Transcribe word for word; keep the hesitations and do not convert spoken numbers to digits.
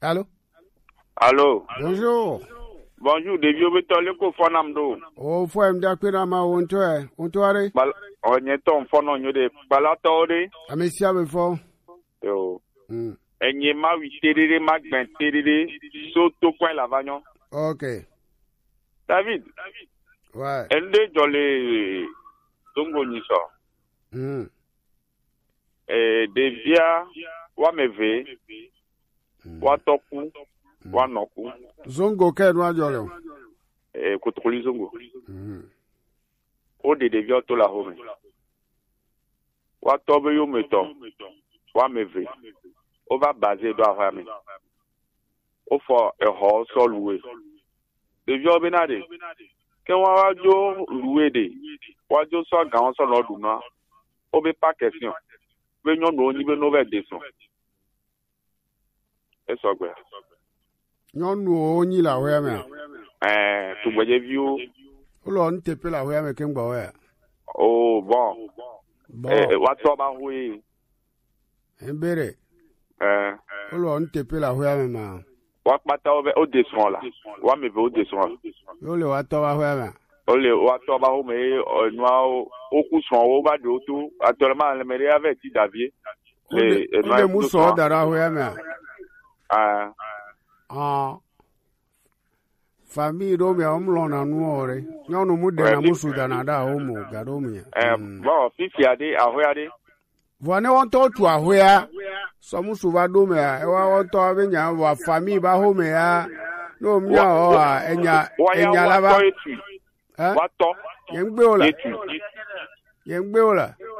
Allô? Allô? Bonjour. Bonjour, de vieux bétolé ko fonam do. Oh, faut me dire que ma on toi, on toi re. Bal on yeton fono nyode balato de. Amesia be fo. Yo. Mm. Enye ma wi terere ma gben terere so to coin la vagnon. OK. David. Ouais. Ende jolé dongo ni so. Mm. Eh devia wa meve. Wa toku. Wa noku. Zongo ke no ajolo. Eh kotokoli zongo. Mm. O de devia to la home. Wa tobe yo meto. Wa meve. O va baser do avami. O fo e ho so loué. Devia benade. Ke wa wa jo loué de. Wa jo so gan so lo duna. O be pas question. Be nyon no ni be no ve deson. E so gbe. Nyon wo nyi la we me. Eh, tu gbeje vi o. O lo ntepe la we me ke ngba we. Oh, bon. Bon. Eh, wa to ba hui. Mbere. Eh, O lo ntepe la we me ma. wa pata o ve o deson la. Wa me ve o deson. O le wa to ba we me. O le wa to ba o me o noa o ku son o ba de o to. Actuellement le mairie avec ti Davier. Le le muso dara we me. Ah. Ah. Famille do me omlo na nu ore. Nyonu mu de na musu da na da o mu ga do mu ya. Eh, bon, fifi ade, ahwe ade. Vwane won to tu ahwea. So musu va do me a. E wa won to be nya wa famille ba ho me ya. No mnya o a enya enya la ba. Wa to. Yen gbe ola. Etu. Yen gbe ola.